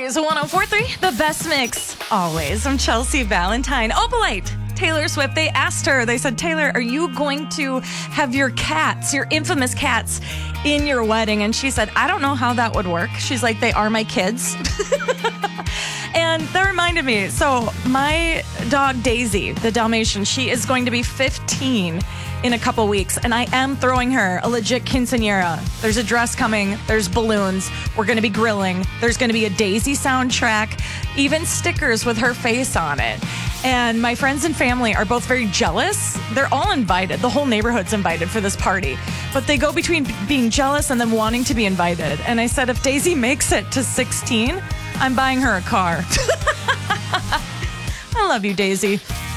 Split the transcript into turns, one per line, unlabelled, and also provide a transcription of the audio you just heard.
Blaze 104.3, the best mix always. I'm Chelsea Valentine. Opalite, Taylor Swift, they asked her, they said, Taylor, are you going to have your cats, your infamous cats, in your wedding? And she said, I don't know how that would work. She's like, they are my kids. And that reminded me, so my dog Daisy, the Dalmatian, she is going to be 15 in a couple weeks, and I am throwing her a legit quinceañera. There's a dress coming, there's balloons, we're going to be grilling, there's going to be a Daisy soundtrack, even stickers with her face on it. And my friends and family are both very jealous. They're all invited. The whole neighborhood's invited for this party. But they go between being jealous and then wanting to be invited. And I said, if Daisy makes it to 16, I'm buying her a car. I love you, Daisy.